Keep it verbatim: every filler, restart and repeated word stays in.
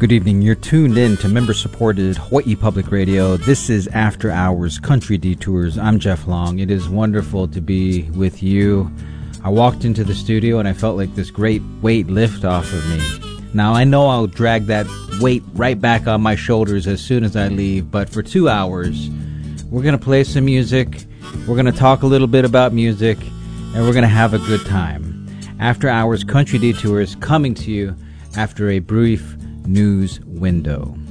Good evening. You're tuned in to member-supported Hawaii Public Radio. This is After Hours Country Detours. I'm Jeff Long. It is wonderful to be with you. I walked into the studio and I felt like this great weight lift off of me. Now, I know I'll drag that weight right back on my shoulders as soon as I leave, but for two hours, we're going to play some music, we're going to talk a little bit about music, and we're going to have a good time. After Hours Country Detours coming to you after a brief news window.